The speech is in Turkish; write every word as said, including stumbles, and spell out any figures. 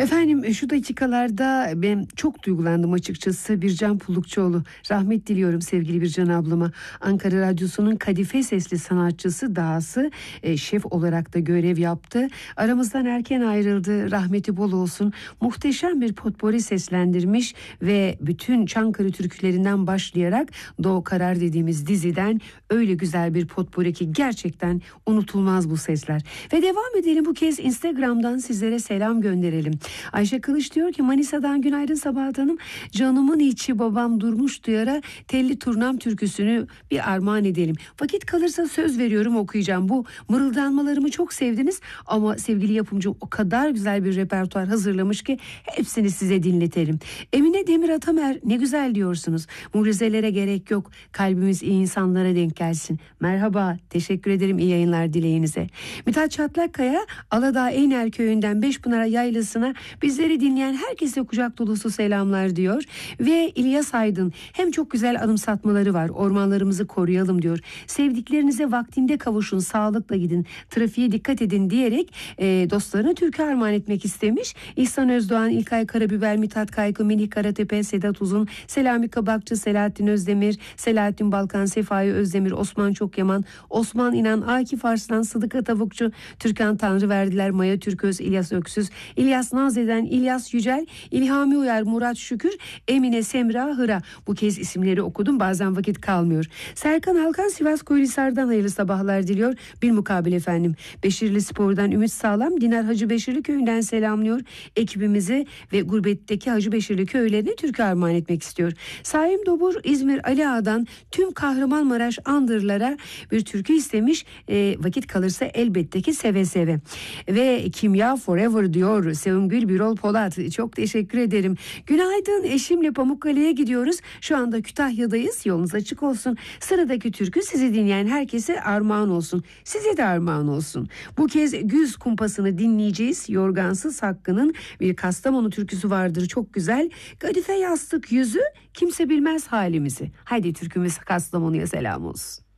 Efendim şu dakikalarda ben çok duygulandım açıkçası. Bircan Pullukçuoğlu, rahmet diliyorum sevgili Bircan ablama. Ankara Radyosu'nun kadife sesli sanatçısı, dahası e, şef olarak da görev yaptı. Aramızdan erken ayrıldı, rahmeti bol olsun. Muhteşem bir potpori seslendirmiş ve bütün Çankırı türkülerinden başlayarak Doğu Karar dediğimiz diziden öyle güzel bir potpori ki gerçekten unutulmaz bu sesler. Ve devam edelim, bu kez Instagram'dan sizlere selam gönderelim. Ayşe Kılıç diyor ki Manisa'dan günaydın Sabahat Hanım. Canımın içi babam durmuş duyara telli turnam türküsünü bir armağan edelim. Vakit kalırsa söz veriyorum okuyacağım. Bu mırıldanmalarımı çok sevdiniz ama sevgili yapımcı o kadar güzel bir repertuar hazırlamış ki hepsini size dinletelim. Emine Demir Atamer, ne güzel diyorsunuz. Mucizelere gerek yok. Kalbimiz iyi insanlara denk gelsin. Merhaba, teşekkür ederim, iyi yayınlar dileğinize. Mithat Çatlakkaya, Aladağ Eyner Köyü'nden Beşpınar Yaylası'na bizleri dinleyen herkese kucak dolusu selamlar diyor. Ve İlyas Aydın, hem çok güzel anımsatmaları var. Ormanlarımızı koruyalım diyor. Sevdiklerinize vaktinde kavuşun, sağlıkla gidin, trafiğe dikkat edin diyerek e, dostlarına türkü armağan etmek istemiş. İhsan Özdoğan, İlkay Karabiber, Mithat Kaykı, Melih Karatepe, Sedat Uzun, Selami Kabakçı, Selahattin Özdemir, Selahattin Balkan, Sefai Özdemir, Osman Çokyaman, Osman İnan, Akif Arslan, Sıdıka Tavukçu, Türkan Tanrıverdiler, Maya Türköz, İlyas Öksüz, İlyas Nazeden, İlyas Yücel, İlhami Uyar, Murat Şükür, Emine Semra Hıra. Bu kez isimleri okudum, bazen vakit kalmıyor. Serkan Halkan Sivas Koylisar'dan hayırlı sabahlar diliyor. Bir mukabil efendim. Beşirli Spor'dan Ümit Sağlam, Dinar Hacı Beşirli Köyü'nden selamlıyor ekibimizi ve gurbetteki Hacı Beşirli köylerine türkü armağan etmek istiyor. Saim Dobur İzmir Ali Ağa'dan tüm Kahramanmaraş Andırlara bir türkü istemiş. E, vakit kalırsa elbette ki seve seve. Ve Kimya Forever diyor Sevimgül Birol Polat. Çok teşekkür ederim. Günaydın, eşimle Pamukkale'ye gidiyoruz. Şu anda Kütahya'dayız. Yolunuz açık olsun. Sıradaki türkü sizi dinleyen herkese armağan olsun. Size de armağan olsun. Bu kez Güz Kumpası'nı dinleyeceğiz. Yorgansız Hakkı'nın bir Kastamonu türküsü vardır. Çok güzel. Kadife yastık yüzü, kimse bilmez halimizi. Haydi türkümüz Kastamonu'ya selam olsun.